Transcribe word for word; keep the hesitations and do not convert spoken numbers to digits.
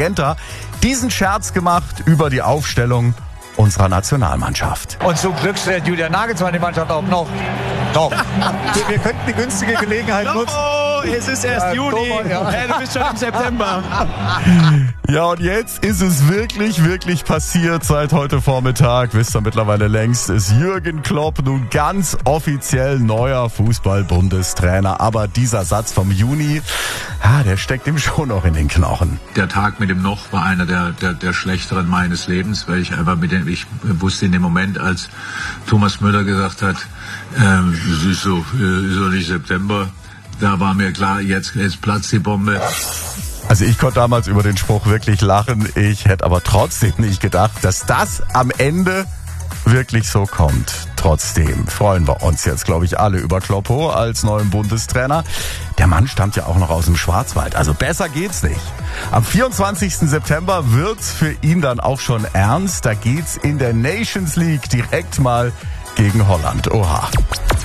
Magenta diesen Scherz gemacht über die Aufstellung unserer Nationalmannschaft. Und zum Glück stellt Julian Nagelsmann die Mannschaft auf. Noch. Noch. wir, wir könnten die günstige Gelegenheit nutzen. Oh, es ist erst Ja, Juni. Thomas, ja. Hey, du bist schon im September. Ja, und jetzt ist es wirklich, wirklich passiert seit heute Vormittag. Wisst ihr mittlerweile längst, ist Jürgen Klopp nun ganz offiziell neuer Fußball-Bundestrainer. Aber dieser Satz vom Juni, ah, der steckt ihm schon noch in den Knochen. Der Tag mit dem Noch war einer der, der, der schlechteren meines Lebens, weil ich einfach mit dem, ich wusste in dem Moment, als Thomas Müller gesagt hat, ähm, es ist so, äh, ist doch nicht September, da war mir klar, jetzt, jetzt platzt die Bombe. Also ich konnte damals über den Spruch wirklich lachen. Ich hätte aber trotzdem nicht gedacht, dass das am Ende wirklich so kommt. Trotzdem freuen wir uns jetzt, glaube ich, alle über Kloppo als neuen Bundestrainer. Der Mann stammt ja auch noch aus dem Schwarzwald, also besser geht's nicht. Am vierundzwanzigsten September wird's für ihn dann auch schon ernst. Da geht's in der Nations League direkt mal gegen Holland. Oha.